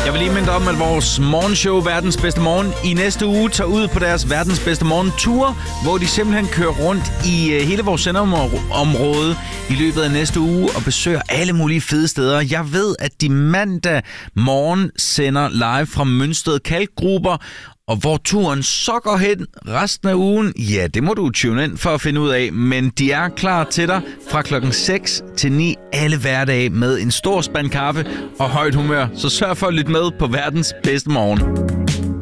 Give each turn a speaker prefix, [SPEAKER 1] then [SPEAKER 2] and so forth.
[SPEAKER 1] Jeg vil lige minde om, at vores morgenshow Verdens Bedste Morgen i næste uge tager ud på deres Verdens Bedste Morgen-tour, hvor de simpelthen kører rundt i hele vores sendeområde i løbet af næste uge og besøger alle mulige fede steder. Jeg ved, at de mandag morgen sender live fra Mønsted Kalkgruber, og hvor turen så går hen resten af ugen, ja, det må du tune ind for at finde ud af. Men de er klar til dig fra klokken 6 til 9 alle hverdage med en stor spand kaffe og højt humør. Så sørg for at lytte med på Verdens Bedste Morgen.